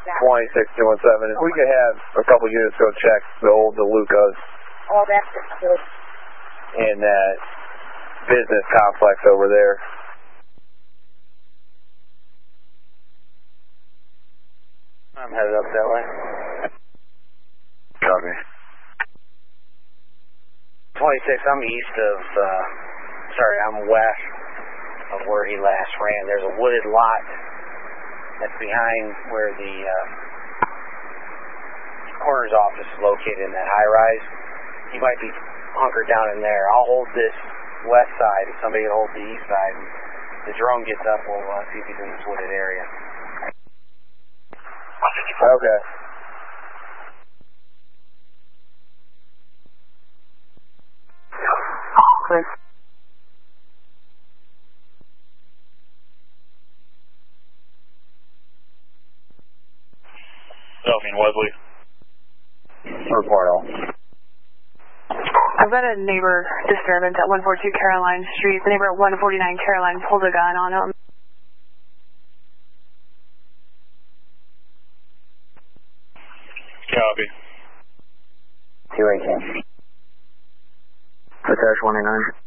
26217. If we could have a couple units go check the old DeLucas Oh, that's good. in that business complex over there. I'm headed up that way. Copy. 26, I'm east of, I'm west of where he last ran. There's a wooded lot that's behind where the coroner's office is located in that high rise. He might be hunkered down in there. I'll hold this west side if somebody can hold the east side. And the drone gets up, we'll see if he's in this wooded area. Okay. Clear. Delphine Wesley. Report all. I've got a neighbor disturbance at 142 Caroline Street. The neighbor at 149 Caroline pulled a gun on him. Copy. 218. Attach 189.